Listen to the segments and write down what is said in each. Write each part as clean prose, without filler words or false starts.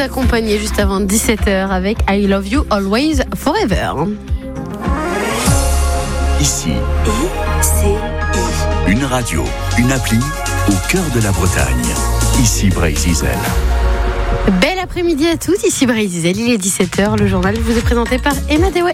accompagner juste avant 17h avec I Love You Always Forever. Ici, une radio, une appli au cœur de la Bretagne. Ici Brésil. Bel après-midi à tous, ici Brésil. Il est 17h, le journal vous est présenté par Emma Dewey.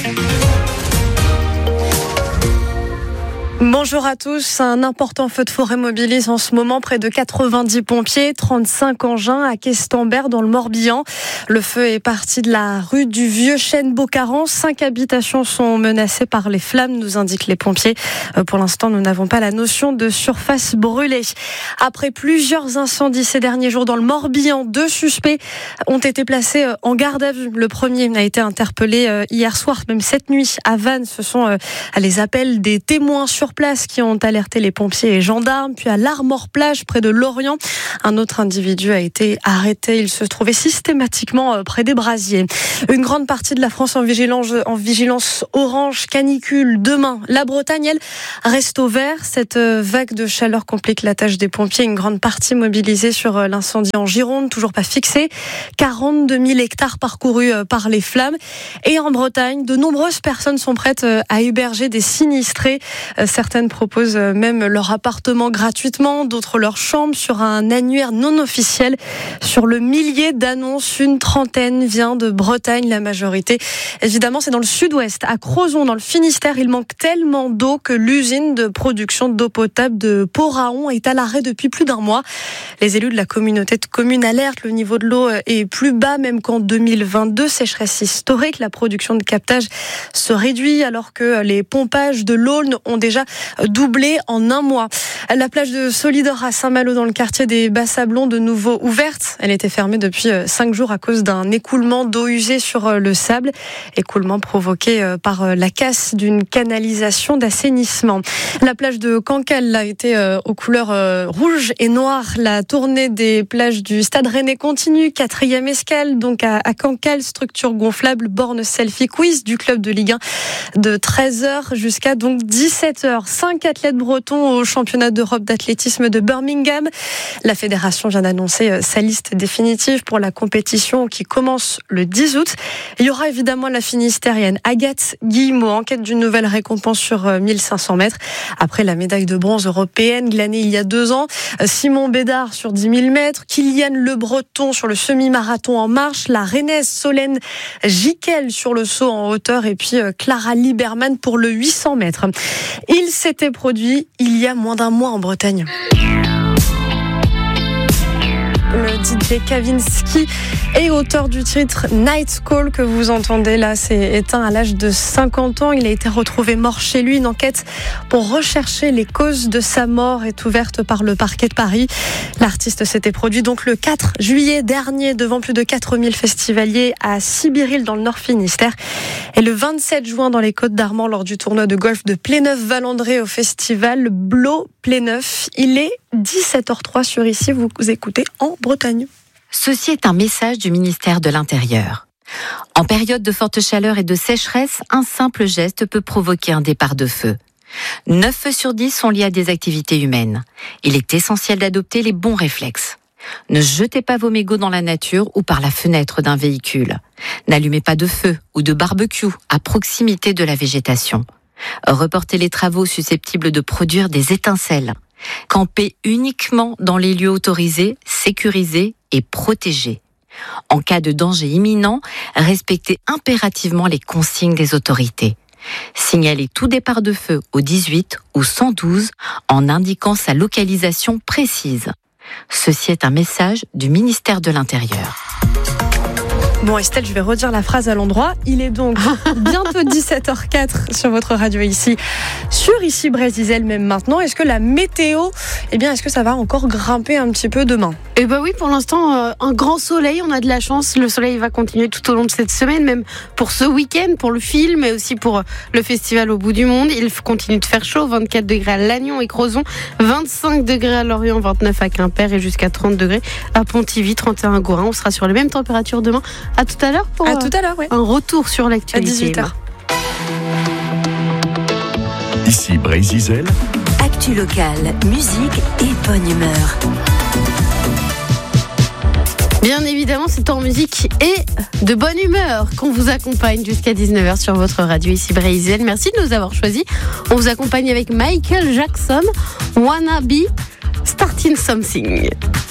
Bonjour à tous. Un important feu de forêt mobilise en ce moment près de 90 pompiers, 35 engins à Questembert dans le Morbihan. Le feu est parti de la rue du Vieux Chêne Beaucaran. 5 habitations sont menacées par les flammes, nous indiquent les pompiers. Pour l'instant, nous n'avons pas la notion de surface brûlée. Après plusieurs incendies ces derniers jours dans le Morbihan, 2 suspects ont été placés en garde à vue. Le premier a été interpellé hier soir, même cette nuit à Vannes. Ce sont les appels des témoins sur place qui ont alerté les pompiers et gendarmes. Puis à l'Armor-Plage, près de Lorient, un autre individu a été arrêté. Il se trouvait systématiquement près des brasiers. Une grande partie de la France en vigilance orange canicule. Demain, la Bretagne, elle, reste au vert. Cette vague de chaleur complique la tâche des pompiers. Une grande partie mobilisée sur l'incendie en Gironde, toujours pas fixé. 42 000 hectares parcourus par les flammes. Et en Bretagne, de nombreuses personnes sont prêtes à héberger des sinistrés. Certaines proposent même leur appartement gratuitement, d'autres leur chambre sur un annuaire non officiel. Sur le millier d'annonces, une trentaine vient de Bretagne, la majorité. Évidemment, c'est dans le sud-ouest, à Crozon, dans le Finistère. Il manque tellement d'eau que l'usine de production d'eau potable de Port-Raon est à l'arrêt depuis plus d'un mois. Les élus de la communauté de communes alertent. Le niveau de l'eau est plus bas même qu'en 2022. Sécheresse historique. La production de captage se réduit alors que les pompages de l'Aulne ont déjà doublé en un mois. La plage de Solidor à Saint-Malo dans le quartier des Bas-Sablons, de nouveau ouverte. Elle était fermée depuis 5 jours à cause d'un écoulement d'eau usée sur le sable. Écoulement provoqué par la casse d'une canalisation d'assainissement. La plage de Cancale a été aux couleurs rouge et noir. La tournée des plages du Stade Rennais continue. 4e escale donc à Cancale, structure gonflable, borne selfie quiz du club de Ligue 1 de 13h jusqu'à donc 17h. 5 athlètes bretons au championnat d'Europe d'athlétisme de Birmingham. La fédération vient d'annoncer sa liste définitive pour la compétition qui commence le 10 août. Il y aura évidemment la finistérienne Agathe Guillemot en quête d'une nouvelle récompense sur 1500 mètres. Après la médaille de bronze européenne glanée il y a 2 ans, Simon Bédard sur 10 000 mètres, Kylian Le Breton sur le semi-marathon en marche, la Rennaise Solène Giquel sur le saut en hauteur et puis Clara Lieberman pour le 800 mètres. Il s'était produit il y a moins d'un mois en Bretagne. Le DJ Kavinsky est auteur du titre Night Call que vous entendez là, s'est éteint à l'âge de 50 ans. Il a été retrouvé mort chez lui. Une enquête pour rechercher les causes de sa mort est ouverte par le parquet de Paris. L'artiste s'était produit donc le 4 juillet dernier devant plus de 4000 festivaliers à Sibiril dans le Nord Finistère et le 27 juin dans les Côtes-d'Armor lors du tournoi de golf de Pléneuf-Valandré au festival Blo Pléneuf. Il est 17h03 sur Ici, vous écoutez en Bretagne. Ceci est un message du ministère de l'Intérieur. En période de forte chaleur et de sécheresse, un simple geste peut provoquer un départ de feu. 9 feux sur 10 sont liés à des activités humaines. Il est essentiel d'adopter les bons réflexes. Ne jetez pas vos mégots dans la nature ou par la fenêtre d'un véhicule. N'allumez pas de feu ou de barbecue à proximité de la végétation. Reportez les travaux susceptibles de produire des étincelles. Campez uniquement dans les lieux autorisés, sécurisés et protégés. En cas de danger imminent, respectez impérativement les consignes des autorités. Signalez tout départ de feu au 18 ou 112 en indiquant sa localisation précise. Ceci est un message du ministère de l'Intérieur. Bon Estelle, je vais redire la phrase à l'endroit. Il est donc bientôt 17h04 sur votre radio ici, sur Ici Brésil même maintenant. Est-ce que la météo, est-ce que ça va encore grimper un petit peu demain ? Eh ben oui, pour l'instant, un grand soleil, on a de la chance. Le soleil va continuer tout au long de cette semaine, même pour ce week-end, pour le film, mais aussi pour le festival au bout du monde. Il continue de faire chaud, 24 degrés à Lannion et Crozon, 25 degrés à Lorient, 29 à Quimper et jusqu'à 30 degrés à Pontivy, 31 à Gourin. On sera sur les mêmes températures demain. À tout à l'heure pour ouais. Un retour sur l'actualité. À 18h. Ici Brésil. Actu locale, musique et bonne humeur. Bien évidemment, c'est en musique et de bonne humeur qu'on vous accompagne jusqu'à 19h sur votre radio ici Brésil. Merci de nous avoir choisis. On vous accompagne avec Michael Jackson, Wanna Be Starting Something.